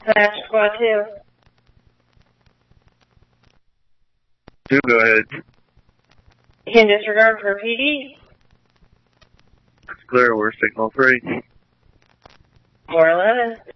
Flash squad 2. 2, go ahead. You can disregard for PD. It's clear, we're signal 3. 411.